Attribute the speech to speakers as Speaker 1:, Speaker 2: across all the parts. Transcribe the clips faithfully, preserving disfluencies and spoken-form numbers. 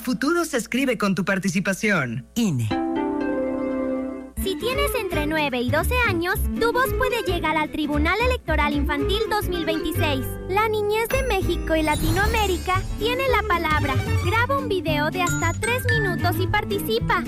Speaker 1: futuro se escribe con tu participación. I N E.
Speaker 2: Si tienes entre nueve y doce años, tu voz puede llegar al Tribunal Electoral Infantil dos mil veintiséis. La niñez de México y Latinoamérica tiene la palabra. Graba un video de hasta tres minutos y participa.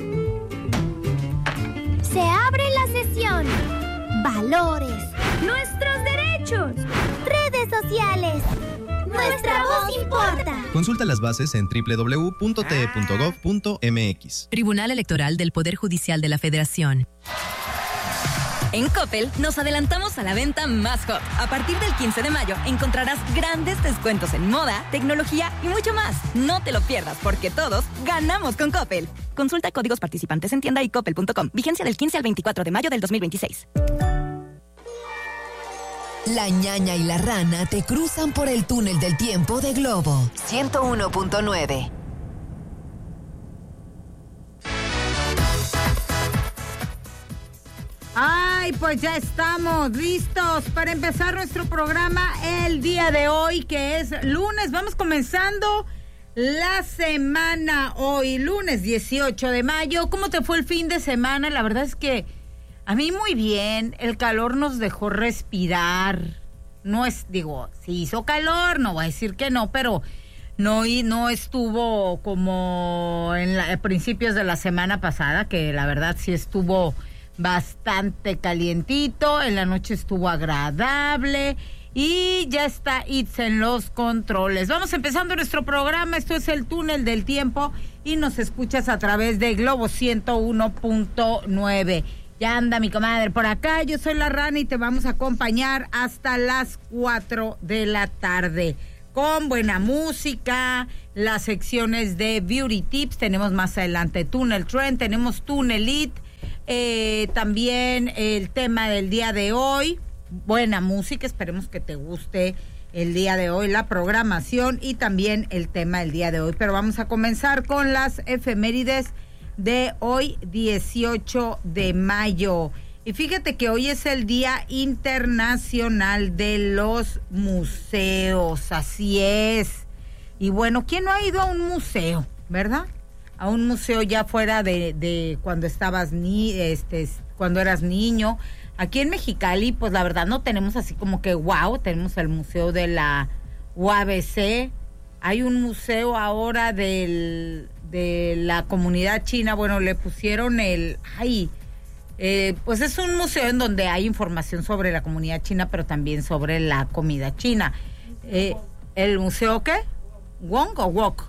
Speaker 2: Se abre la sesión. Valores. Nuestros derechos. Redes sociales. Nuestra voz importa.
Speaker 3: Consulta las bases en doble u doble u doble u punto t e punto gov punto m x.
Speaker 4: Tribunal Electoral del Poder Judicial de la Federación.
Speaker 5: En Coppel nos adelantamos a la venta más hot. A partir del quince de mayo encontrarás grandes descuentos en moda, tecnología y mucho más. No te lo pierdas porque todos ganamos con Coppel. Consulta códigos participantes en tienda y coppel punto com. Vigencia del quince al veinticuatro de mayo del dos mil veintiséis.
Speaker 6: La ñaña y la rana te cruzan por el túnel del tiempo de Globo ciento uno punto nueve.
Speaker 7: Ay, pues ya estamos listos para empezar nuestro programa el día de hoy, que es lunes. Vamos comenzando la semana hoy, lunes dieciocho de mayo. ¿Cómo te fue el fin de semana? La verdad es que a mí muy bien. El calor nos dejó respirar. No es, digo, sí hizo calor, no voy a decir que no, pero no, y no estuvo como en la, a principios de la semana pasada, que la verdad sí estuvo bastante calientito. En la noche estuvo agradable. Y ya está Itz en los controles. Vamos empezando nuestro programa. Esto es el Túnel del Tiempo y nos escuchas a través de Globo ciento uno punto nueve. Ya anda mi comadre por acá. Yo soy la Rana y te vamos a acompañar hasta las cuatro de la tarde con buena música, las secciones de Beauty Tips. Tenemos más adelante Túnel Trend, tenemos Túnel It, eh, también el tema del día de hoy. Buena música, esperemos que te guste el día de hoy, la programación y también el tema del día de hoy. Pero vamos a comenzar con las efemérides de hoy, dieciocho de mayo. Y fíjate que hoy es el Día Internacional de los Museos, así es. Y bueno, ¿quién no ha ido a un museo, verdad? A un museo ya fuera de, de cuando estabas ni, este, cuando eras niño. Aquí en Mexicali, pues la verdad no tenemos así como que wow, tenemos el museo de la U A B C, hay un museo ahora del, de la comunidad china, bueno, le pusieron el, ay, eh, pues es un museo en donde hay información sobre la comunidad china, pero también sobre la comida china. Eh, ¿El museo qué? ¿Wong o Wok?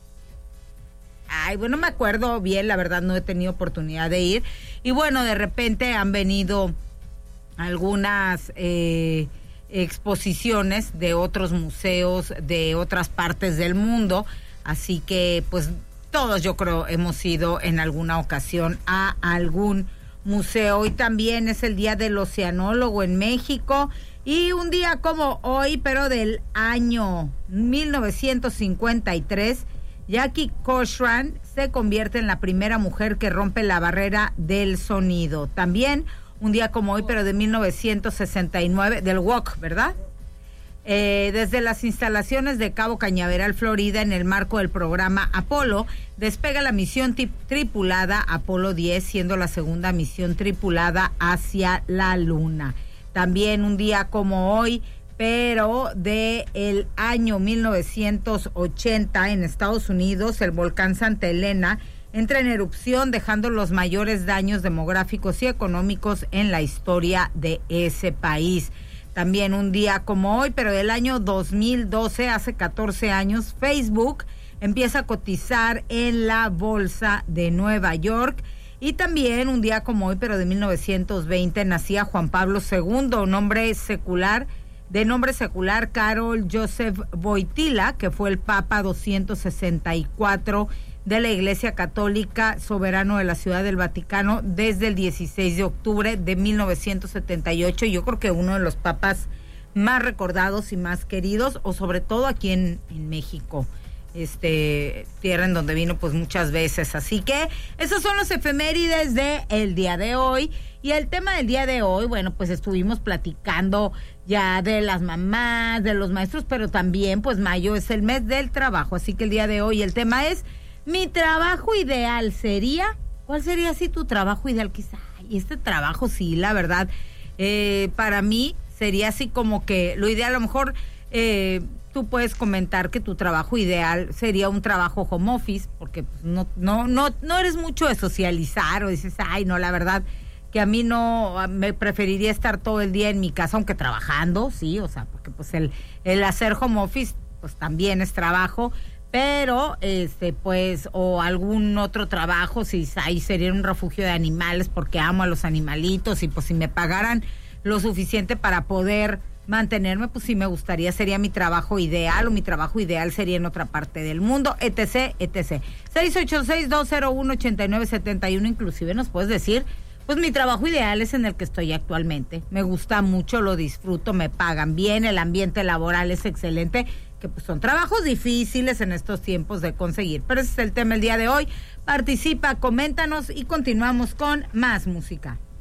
Speaker 7: Ay, bueno, me acuerdo bien, la verdad no he tenido oportunidad de ir. Y bueno, de repente han venido algunas eh, exposiciones de otros museos de otras partes del mundo, así que pues todos yo creo hemos ido en alguna ocasión a algún museo. Hoy también es el Día del Oceanólogo en México y un día como hoy, pero del año mil novecientos cincuenta y tres, Jackie Cochran se convierte en la primera mujer que rompe la barrera del sonido. También un día como hoy, pero de mil novecientos sesenta y nueve, del W O C, ¿verdad? Eh, desde las instalaciones de Cabo Cañaveral, Florida, en el marco del programa Apolo, despega la misión tip- tripulada Apolo diez, siendo la segunda misión tripulada hacia la Luna. También un día como hoy, pero de el año mil novecientos ochenta, en Estados Unidos, el volcán Santa Elena entra en erupción, dejando los mayores daños demográficos y económicos en la historia de ese país. También un día como hoy, pero del año dos mil doce, hace catorce años, Facebook empieza a cotizar en la bolsa de Nueva York. Y también un día como hoy, pero de mil novecientos veinte, nacía Juan Pablo segundo, nombre secular, de nombre secular Karol Joseph Wojtyła, que fue el Papa doscientos sesenta y cuatro de la Iglesia Católica, soberano de la Ciudad del Vaticano desde el dieciséis de octubre de mil novecientos setenta y ocho. Yo creo que uno de los papas más recordados y más queridos, o sobre todo aquí en, en México, este tierra en donde vino pues muchas veces. Así que esos son los efemérides de el día de hoy. Y el tema del día de hoy, bueno, pues estuvimos platicando ya de las mamás, de los maestros, pero también pues mayo es el mes del trabajo, así que el día de hoy el tema es Mi trabajo ideal sería, ¿cuál sería así tu trabajo ideal? Quizá, y este trabajo sí, la verdad, eh, para mí sería así como que lo ideal, a lo mejor eh, tú puedes comentar que tu trabajo ideal sería un trabajo home office, porque pues, no, no, no, no eres mucho de socializar, o dices, ay, no, la verdad que a mí no, me preferiría estar todo el día en mi casa, aunque trabajando, sí, o sea, porque pues el, el hacer home office, pues también es trabajo, pero, este, pues, o algún otro trabajo, si ahí sería un refugio de animales, porque amo a los animalitos, y pues si me pagaran lo suficiente para poder mantenerme, pues sí me gustaría, sería mi trabajo ideal, o mi trabajo ideal sería en otra parte del mundo, etc, etc. seis ocho seis, dos cero uno, ocho nueve siete uno, inclusive nos puedes decir, pues mi trabajo ideal es en el que estoy actualmente, me gusta mucho, lo disfruto, me pagan bien, el ambiente laboral es excelente, que pues son trabajos difíciles en estos tiempos de conseguir, pero ese es el tema el día de hoy. Participa, coméntanos y continuamos con más música.